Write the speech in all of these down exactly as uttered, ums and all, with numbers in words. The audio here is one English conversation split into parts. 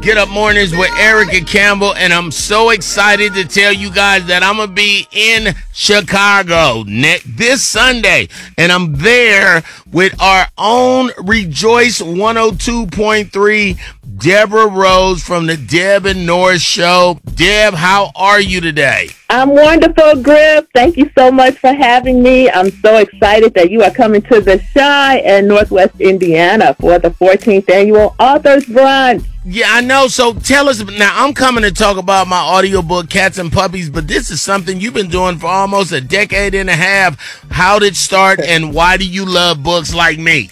Get Up Mornings with Erica Campbell, and I'm so excited to tell you guys that I'm going to be in Chicago next this Sunday, and I'm there with our own Rejoice one oh two point three, Deborah Rose from the Deb and Norris Show. Deb, how are you today? I'm wonderful, Griff. Thank you so much for having me. I'm so excited that you are coming to the Chi in Northwest Indiana for the fourteenth Annual Authors Brunch. Yeah, I know. So tell us, now I'm coming to talk about my audiobook, Cats and Puppies, but this is something you've been doing for almost a decade and a half. How did it start, and why do you love books like me?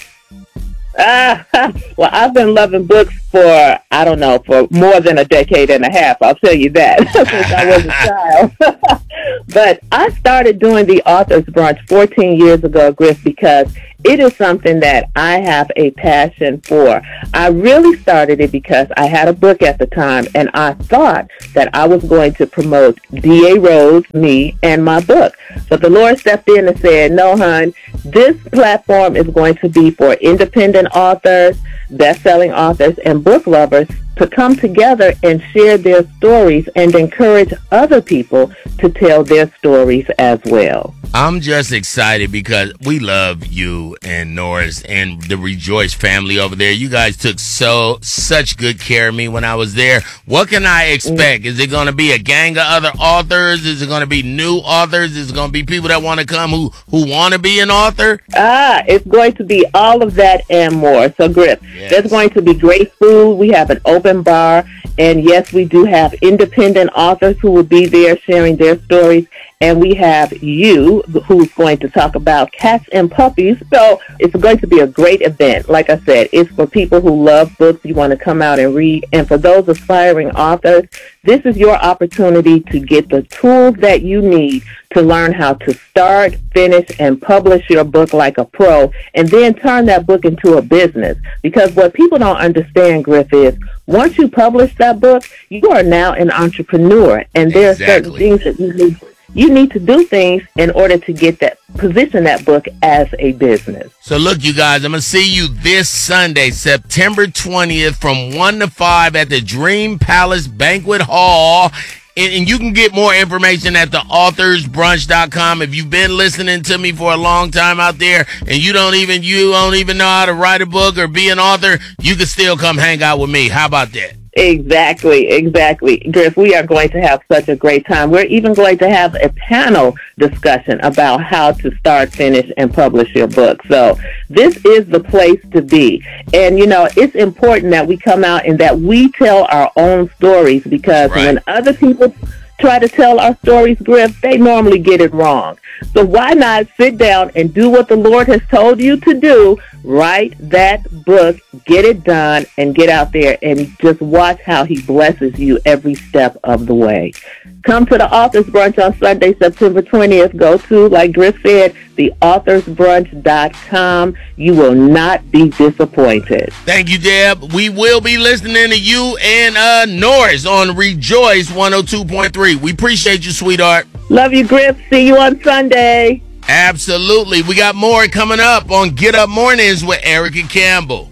Uh, well, I've been loving books for, I don't know, for more than a decade and a half. I'll tell you that, since I was a child. But I started doing the Authors Brunch fourteen years ago, Griff, because it is something that I have a passion for. I really started it because I had a book at the time, and I thought that I was going to promote D A. Rose, me, and my book. But the Lord stepped in and said, no, hon, this platform is going to be for independent authors, best-selling authors, and book lovers to come together and share their stories and encourage other people to tell their stories as well. I'm just excited because we love you and Norris and the Rejoice family over there. You guys took so such good care of me when I was there. What can I expect? Is it going to be a gang of other authors? Is it going to be new authors? Is it going to be people that want to come who, who want to be an author? Ah, it's going to be all of that and more. So, Griff, yes. There's going to be great food. We have an open bar. And, yes, we do have independent authors who will be there sharing their stories. And we have you, who's going to talk about Cats and Puppies. So it's going to be a great event. Like I said, it's for people who love books. You want to come out and read. And for those aspiring authors, this is your opportunity to get the tools that you need to learn how to start, finish, and publish your book like a pro, and then turn that book into a business. Because what people don't understand, Griff, is once you publish that book, you are now an entrepreneur. And there exactly. are certain things that you need You need to do things in order to get that, position that book as a business. So look, you guys, I'm going to see you this Sunday, September twentieth from one to five at the Dream Palace Banquet Hall. And, and you can get more information at the authors brunch dot com. If you've been listening to me for a long time out there and you don't even, you don't even know how to write a book or be an author, you can still come hang out with me. How about that? Exactly, exactly. Griff, we are going to have such a great time. We're even going to have a panel discussion about how to start, finish, and publish your book. So this is the place to be. And, you know, it's important that we come out and that we tell our own stories, because right. when other people try to tell our stories, Griff, they normally get it wrong. So why not sit down and do what the Lord has told you to do? Write that book, get it done, and get out there and just watch how he blesses you every step of the way. Come to the Authors Brunch on Sunday, September twentieth. Go to, like Griff said, the authors brunch dot com. You will not be disappointed. Thank you, Deb. We will be listening to you and uh, Norris on Rejoice one oh two point three. We appreciate you, sweetheart. Love you, Griff. See you on Sunday. Absolutely. We got more coming up on Get Up Mornings with Erica Campbell.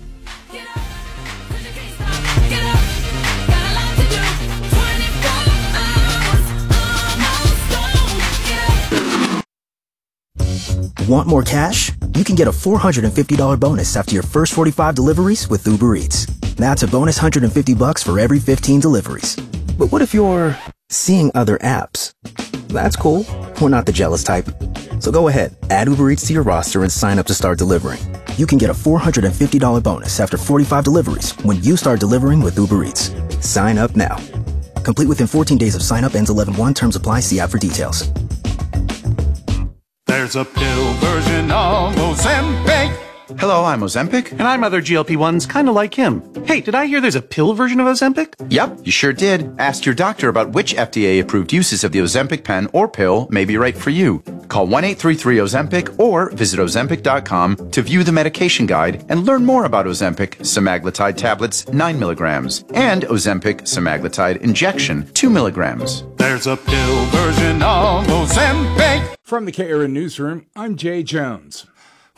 Want more cash? You can get a four hundred fifty dollars bonus after your first forty-five deliveries with Uber Eats. That's a bonus one hundred fifty bucks for every fifteen deliveries. But what if you're seeing other apps? That's cool. We're not the jealous type. So go ahead, add Uber Eats to your roster and sign up to start delivering. You can get a four hundred fifty dollars bonus after forty-five deliveries when you start delivering with Uber Eats. Sign up now. Complete within fourteen days of sign up, ends eleven one. Terms apply. See app for details. There's a pill version of Ozempic. Hello, I'm Ozempic. And I'm other G L P ones kind of like him. Hey, did I hear there's a pill version of Ozempic? Yep, you sure did. Ask your doctor about which F D A-approved uses of the Ozempic pen or pill may be right for you. Call one eight three three Ozempic or visit Ozempic dot com to view the medication guide and learn more about Ozempic semaglutide tablets nine milligrams and Ozempic semaglutide injection two milligrams. There's a pill version of Ozempic. From the K R N Newsroom, I'm Jay Jones.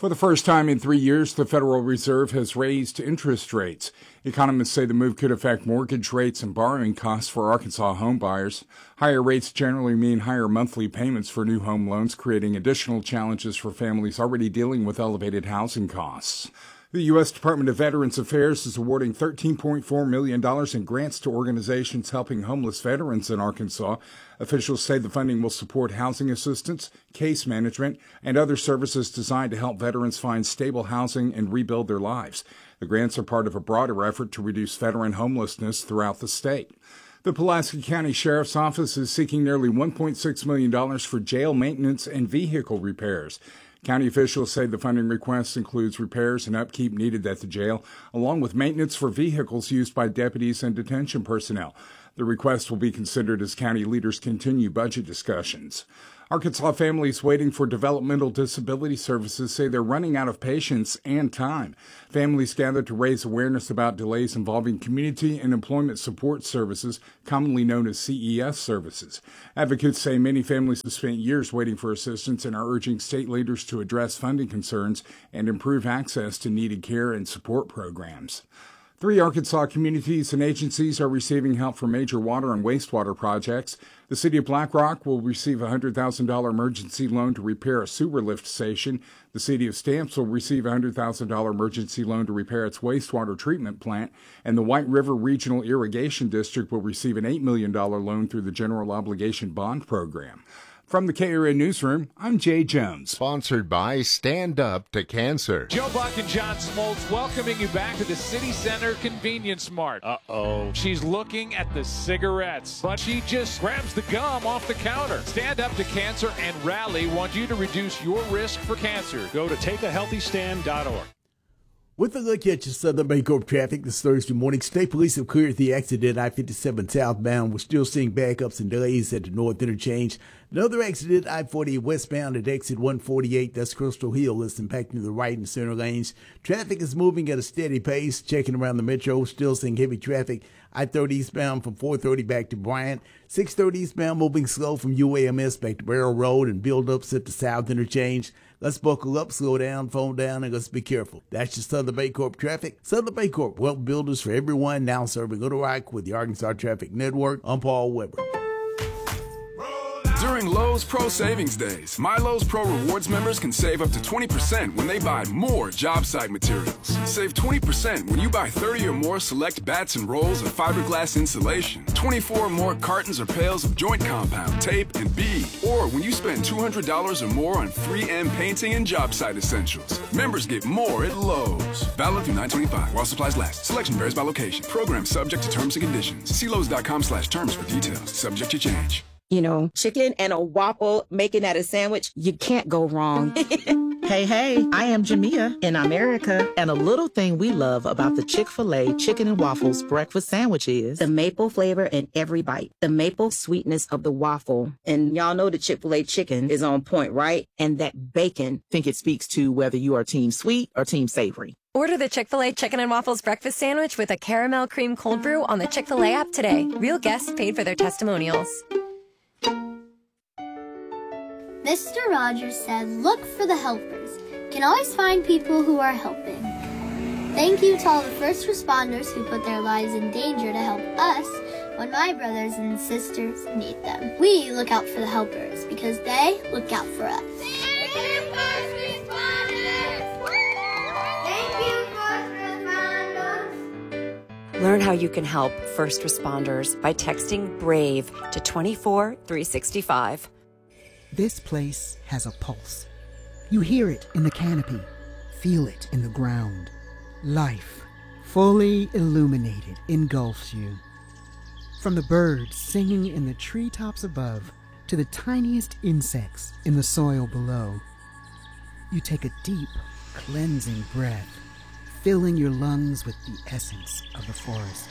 For the first time in three years, the Federal Reserve has raised interest rates. Economists say the move could affect mortgage rates and borrowing costs for Arkansas home buyers. Higher rates generally mean higher monthly payments for new home loans, creating additional challenges for families already dealing with elevated housing costs. The U S Department of Veterans Affairs is awarding thirteen point four million dollars in grants to organizations helping homeless veterans in Arkansas. Officials say the funding will support housing assistance, case management, and other services designed to help veterans find stable housing and rebuild their lives. The grants are part of a broader effort to reduce veteran homelessness throughout the state. The Pulaski County Sheriff's Office is seeking nearly one point six million dollars for jail maintenance and vehicle repairs. County officials say the funding request includes repairs and upkeep needed at the jail, along with maintenance for vehicles used by deputies and detention personnel. The request will be considered as county leaders continue budget discussions. Arkansas families waiting for developmental disability services say they're running out of patience and time. Families gathered to raise awareness about delays involving community and employment support services, commonly known as C E S services. Advocates say many families have spent years waiting for assistance and are urging state leaders to address funding concerns and improve access to needed care and support programs. Three Arkansas communities and agencies are receiving help for major water and wastewater projects. The city of Black Rock will receive a one hundred thousand dollars emergency loan to repair a sewer lift station. The city of Stamps will receive a one hundred thousand dollars emergency loan to repair its wastewater treatment plant. And the White River Regional Irrigation District will receive an eight million dollars loan through the General Obligation Bond Program. From the K R N Newsroom, I'm Jay Jones. Sponsored by Stand Up to Cancer. Joe Buck and John Smoltz welcoming you back to the City Center Convenience Mart. Uh-oh. She's looking at the cigarettes, but she just grabs the gum off the counter. Stand Up to Cancer and Rally want you to reduce your risk for cancer. Go to take a healthy stand dot org. With a look at your Southern Bancorp traffic this Thursday morning, state police have cleared the accident I fifty-seven southbound. We're still seeing backups and delays at the north interchange. Another accident I forty westbound at exit one forty-eight. That's Crystal Hill. It's impacting the right and center lanes. Traffic is moving at a steady pace. Checking around the metro, still seeing heavy traffic. I thirty eastbound from four thirty back to Bryant. six thirty eastbound moving slow from U A M S back to Barrel Road and build-ups at the south interchange. Let's buckle up, slow down, phone down, and let's be careful. That's your Southern Bancorp traffic. Southern Bancorp, wealth builders for everyone, now serving Little Rock with the Arkansas Traffic Network. I'm Paul Weber. During Lowe's Pro Savings Days, My Lowe's Pro Rewards members can save up to twenty percent when they buy more job site materials. Save twenty percent when you buy thirty or more select bats and rolls of fiberglass insulation, twenty-four or more cartons or pails of joint compound, tape, and bead, or when you spend two hundred dollars or more on three M painting and job site essentials. Members get more at Lowe's. Valid through nine twenty-five while supplies last. Selection varies by location. Program subject to terms and conditions. See Lowe's.com slash terms for details. Subject to change. You know, chicken and a waffle, making that a sandwich, you can't go wrong. Hey, hey, I am Jamia in America. And a little thing we love about the Chick-fil-A Chicken and Waffles breakfast sandwich is the maple flavor in every bite, the maple sweetness of the waffle. And y'all know the Chick-fil-A chicken is on point, right? And that bacon. Think it speaks to whether you are team sweet or team savory. Order the Chick-fil-A Chicken and Waffles breakfast sandwich with a caramel cream cold brew on the Chick-fil-A app today. Real guests paid for their testimonials. Mister Rogers said, look for the helpers. You can always find people who are helping. Thank you to all the first responders who put their lives in danger to help us when my brothers and sisters need them. We look out for the helpers because they look out for us. Thank you, first responders! Thank you, first responders! Learn how you can help first responders by texting BRAVE to two four three six five. This place has a pulse. You hear it in the canopy, feel it in the ground. Life, fully illuminated, engulfs you. From the birds singing in the treetops above to the tiniest insects in the soil below, you take a deep, cleansing breath, filling your lungs with the essence of the forest.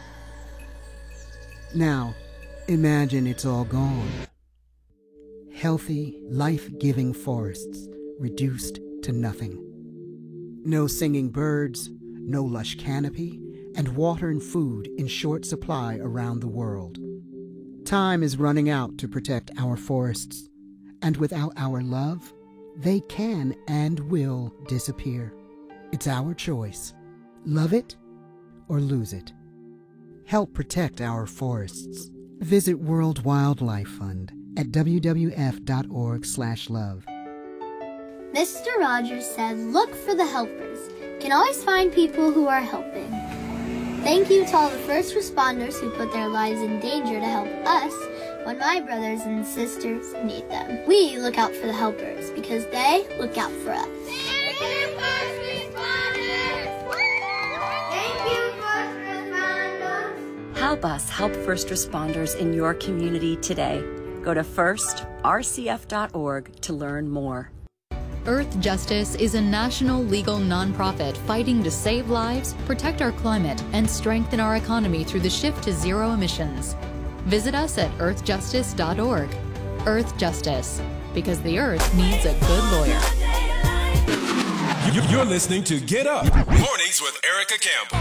Now, imagine it's all gone. Healthy, life-giving forests reduced to nothing. No singing birds, no lush canopy, and water and food in short supply around the world. Time is running out to protect our forests, and without our love, they can and will disappear. It's our choice. Love it or lose it. Help protect our forests. Visit World Wildlife Fund at w w f dot org slash love. Mister Rogers said, look for the helpers. Can always find people who are helping. Thank you to all the first responders who put their lives in danger to help us when my brothers and sisters need them. We look out for the helpers because they look out for us. Thank you, first responders! Thank you, first responders! Help us help first responders in your community today. Go to first r c f dot org to learn more. Earth Justice is a national legal nonprofit fighting to save lives, protect our climate, and strengthen our economy through the shift to zero emissions. Visit us at earth justice dot org. Earth Justice, because the Earth needs a good lawyer. You're listening to Get Up, Mornings with Erica Campbell.